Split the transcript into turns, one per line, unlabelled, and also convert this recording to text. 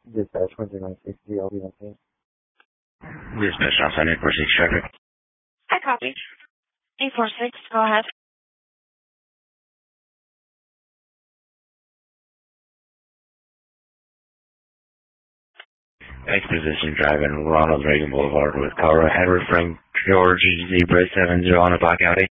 Dispatch 2960, I'll be on scene.
Dispatch outside 846 traffic.
I copy. 846, go ahead.
Exposition driving Ronald Reagan Boulevard with Cara Edward Frank George Zebra 70 on a black Audi.